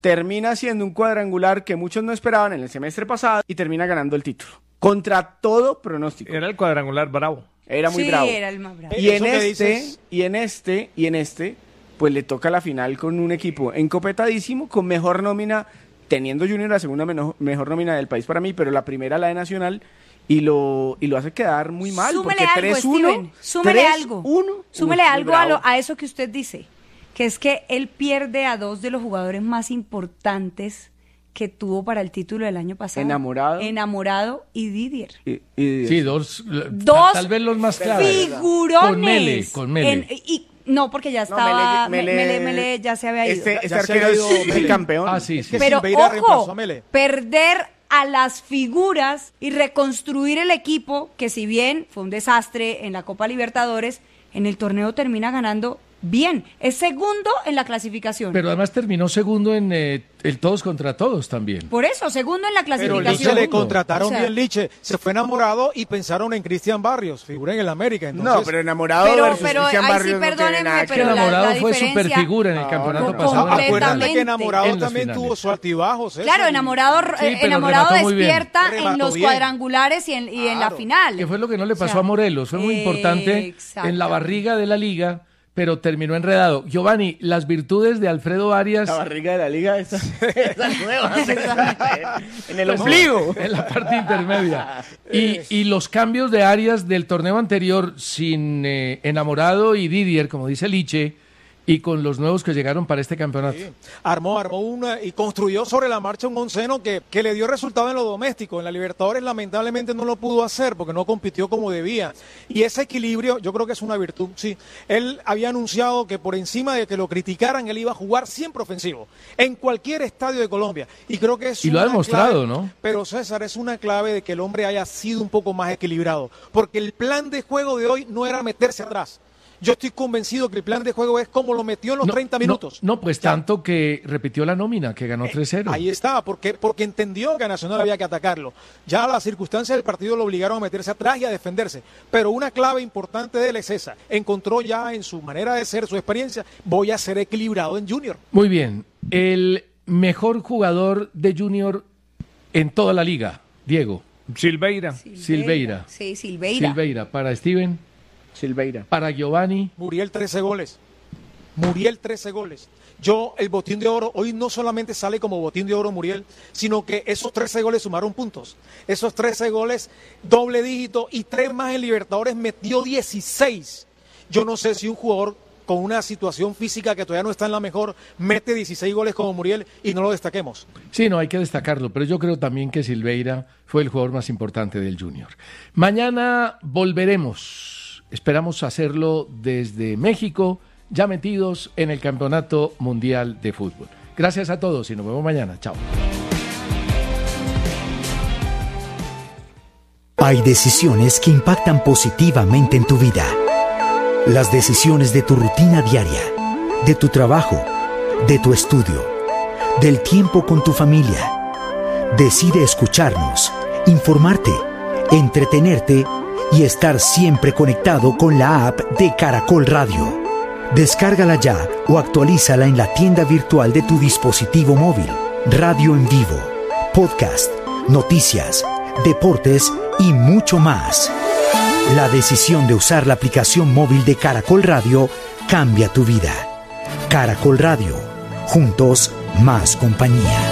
termina siendo un cuadrangular que muchos no esperaban en el semestre pasado y termina ganando el título. Contra todo pronóstico. Era el cuadrangular bravo. Era muy bravo. Sí, era el más bravo. Y en este, pues le toca la final con un equipo encopetadísimo, con mejor nómina, teniendo Junior la segunda mejor nómina del país para mí, pero la primera la de Nacional, y lo hace quedar muy mal. Súmele porque algo, 3-1, Steven. Súmele algo. 3-1. Súmele Uy, algo muy bravo. a eso que usted dice, que es que él pierde a dos de los jugadores más importantes que tuvo para el título del año pasado. Enamorado y Didier. Sí, dos tal vez los más claros. Figurones. Con Mele. No, porque ya estaba. Mele ya se había ido. Este arquero es el campeón. Ah, sí. Pero ojo, perder a las figuras y reconstruir el equipo, que si bien fue un desastre en la Copa Libertadores, en el torneo termina ganando bien. Es segundo en la clasificación. Pero además terminó segundo en el todos contra todos también. Por eso, segundo en la clasificación. Pero Liche le contrataron bien Liche. Se fue Enamorado y pensaron en Cristian Barrios, figura en el América. Entonces... No, pero Enamorado versus Cristian Barrios no tiene nada que ver. Enamorado fue superfigura en el campeonato pasado. Acuérdate que Enamorado también tuvo su altibajos. Claro, Enamorado despierta en los cuadrangulares y en la final. Que fue lo que no le pasó a Morelos. Fue muy importante en la barriga de la liga, pero terminó enredado. Giovanni, las virtudes de Alfredo Arias... La barriga de la liga, esa nueva. En el ombligo. En la parte intermedia. Y los cambios de Arias del torneo anterior sin Enamorado y Didier, como dice Liche, y con los nuevos que llegaron para este campeonato. Sí. Armó una y construyó sobre la marcha un onceno que le dio resultado en lo doméstico. En la Libertadores lamentablemente no lo pudo hacer porque no compitió como debía. Y ese equilibrio yo creo que es una virtud, sí. Él había anunciado que por encima de que lo criticaran, él iba a jugar siempre ofensivo, en cualquier estadio de Colombia. Y creo que es y lo ha demostrado, clave, ¿no? Pero César, es una clave de que el hombre haya sido un poco más equilibrado. Porque el plan de juego de hoy no era meterse atrás. Yo estoy convencido que el plan de juego es como lo metió en los 30 minutos. No, pues tanto que repitió la nómina, que ganó 3-0. Ahí está, porque entendió que a Nacional había que atacarlo. Ya las circunstancias del partido lo obligaron a meterse atrás y a defenderse. Pero una clave importante de él es esa. Encontró ya en su manera de ser, su experiencia, voy a ser equilibrado en Junior. Muy bien. El mejor jugador de Junior en toda la liga, Diego. Silveira. Sí, Silveira. Para Steven. Silveira. Para Giovanni. Muriel 13 goles. El botín de oro hoy no solamente sale como botín de oro Muriel, sino que esos 13 goles sumaron puntos. Esos 13 goles, doble dígito y 3 más en Libertadores, metió 16. Yo no sé si un jugador con una situación física que todavía no está en la mejor mete 16 goles como Muriel y no lo destaquemos. Sí, no, hay que destacarlo, pero yo creo también que Silveira fue el jugador más importante del Junior. Mañana volveremos. Esperamos hacerlo desde México, ya metidos en el Campeonato Mundial de Fútbol. Gracias a todos y nos vemos mañana. Chao. Hay decisiones que impactan positivamente en tu vida. Las decisiones de tu rutina diaria, de tu trabajo, de tu estudio, del tiempo con tu familia. Decide escucharnos, informarte, entretenerte y estar siempre conectado con la app de Caracol Radio. Descárgala ya o actualízala en la tienda virtual de tu dispositivo móvil. Radio en vivo, podcast, noticias, deportes y mucho más. La decisión de usar la aplicación móvil de Caracol Radio cambia tu vida. Caracol Radio, juntos más compañía.